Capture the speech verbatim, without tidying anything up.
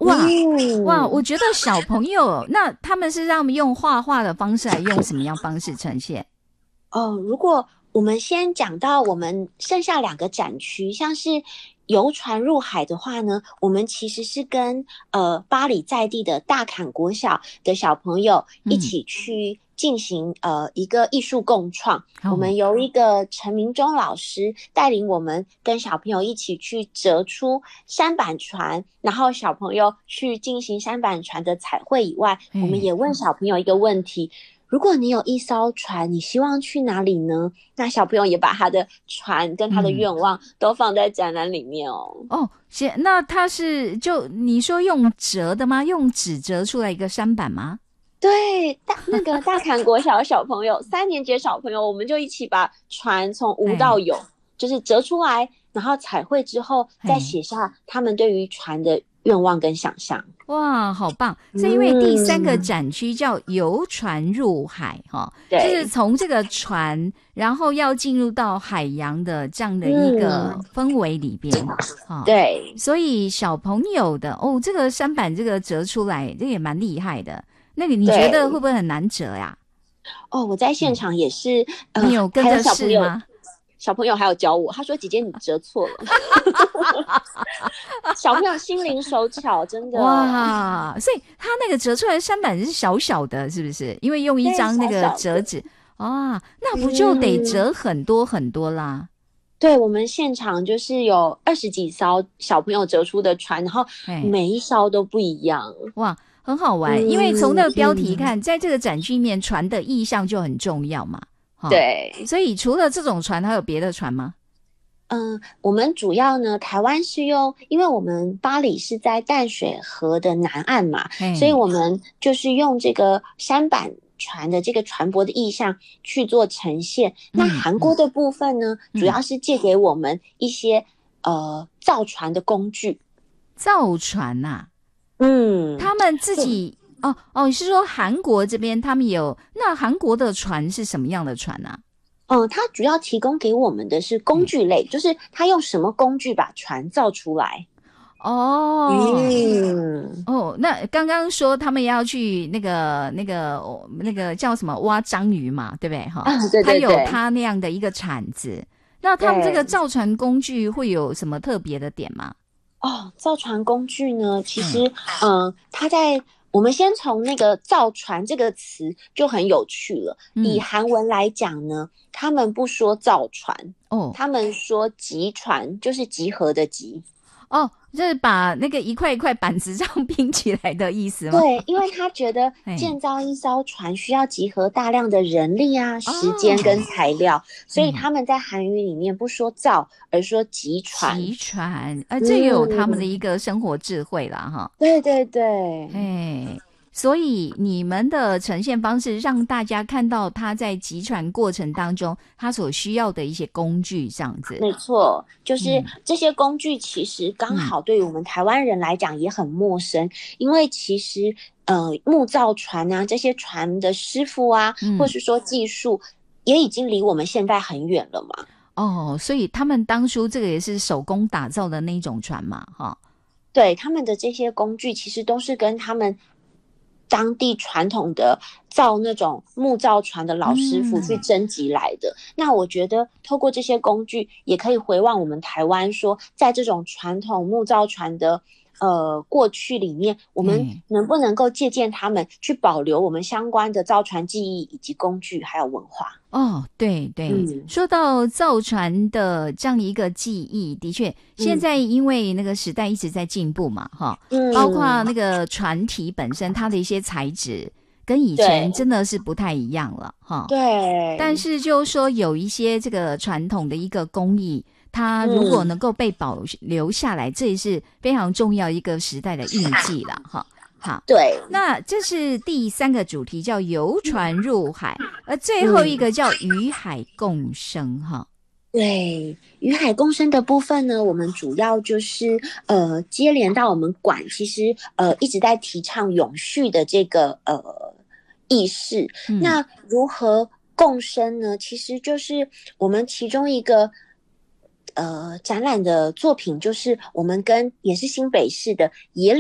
哇、 嗯、 哇，我觉得小朋友那他们是让他们用画画的方式，还用什么样方式呈现？ 哦，如果我们先讲到我们剩下两个展区，像是游船入海的话呢，我们其实是跟呃巴黎在地的大坎国小的小朋友一起去进行、嗯、呃一个艺术共创、哦。我们由一个陈明忠老师带领我们跟小朋友一起去折出舢板船，然后小朋友去进行舢板船的彩绘以外，我们也问小朋友一个问题。如果你有一艘船，你希望去哪里呢？那小朋友也把他的船跟他的愿望都放在展览里面哦。 嗯、哦，那他是就你说用折的吗？用纸折出来一个舢板吗？ 对，大那个大坎国小的小朋友，三年级的小朋友，我们就一起把船从无到有，就是折出来，然后彩绘之后，再写下他们对于船的愿望跟想象。 哇，好棒！是因为第三个展区叫游船入海哈、嗯，就是从这个船，然后要进入到海洋的这样的一个氛围里边哈、嗯。 对， 所以小朋友的哦，这个舢板这个折出来，这也蛮厉害的。那个你觉得会不会很难折呀？ 哦，我在现场也是， 嗯、呃、你有跟着试吗？ 小朋友还有教我，他说姐姐你折错了。小朋友心灵手巧，真的哇！所以他那个折出来的舢板是小小的，是不是？因为用一张那个折纸啊，那不就得折很多很多啦？ 嗯、对，我们现场就是有二十几艘小朋友折出的船，然后每一艘都不一样。 哇，很好玩，嗯、因为从那个标题看，在这个展区里面，船的意象就很重要嘛。 对， 所以除了这种船，还有别的船吗？ 嗯，我们主要呢，台湾是用，因为我们巴黎是在淡水河的南岸嘛，所以我们就是用这个舢板船的这个船舶的意象去做呈现。嗯、那韩国的部分呢，嗯、主要是借给我们一些呃造船的工具。 造船呐、啊， 嗯， 他们自己。哦哦，你是说韩国这边他们有？那韩国的船是什么样的船啊？ 嗯，它主要提供给我们的是工具类，嗯、就是它用什么工具把船造出来。 哦，嗯，哦，那刚刚说他们要去那个那个那个叫什么挖章鱼嘛，对不对？哈、 啊，对对对， 他有他那样的一个铲子。那他们这个造船工具会有什么特别的点吗？ 哦，造船工具呢，其实，嗯、呃，它在。我们先从那个造船这个词就很有趣了。嗯、以韩文来讲呢，他们不说造船，哦，他们说集船，就是集合的集。 哦，就是把那个一块一块板子这样拼起来的意思吗？ 对，因为他觉得建造一艘船需要集合大量的人力啊、时间跟材料，哦、所以他们在韩语里面不说造，而说集船。 集船，呃，这也有他们的一个生活智慧啦，哈、 嗯。对对对， 哎。所以你们的呈现方式让大家看到他在集船过程当中他所需要的一些工具这样子。 没错，就是这些工具其实刚好对于我们台湾人来讲也很陌生，嗯、因为其实呃木造船啊，这些船的师傅啊，嗯、或是说技术也已经离我们现在很远了嘛。 哦，所以他们当初这个也是手工打造的那种船嘛，哈。 对，他们的这些工具其实都是跟他们当地传统的造那种木造船的老师傅去征集来的。嗯、那我觉得透过这些工具也可以回望我们台湾，说在这种传统木造船的呃过去里面，我们能不能够借鉴他们，去保留我们相关的造船技艺以及工具还有文化。 哦，对对、嗯，说到造船的这样一个技艺，的确，现在因为那个时代一直在进步嘛，哈、嗯，包括那个船体本身，它的一些材质跟以前真的是不太一样了，哈。 对。 但是就是说有一些这个传统的一个工艺，它如果能够被保留下来，嗯、这也是非常重要一个时代的印记了，哈。好， 对， 那这是第三个主题叫游船入海，而最后一个叫与海共生哈。 对，与海共生的部分呢，我们主要就是呃接连到我们馆，其实呃一直在提倡永续的这个呃意识。嗯、那如何共生呢？其实就是我们其中一个呃展览的作品，就是我们跟也是新北市的野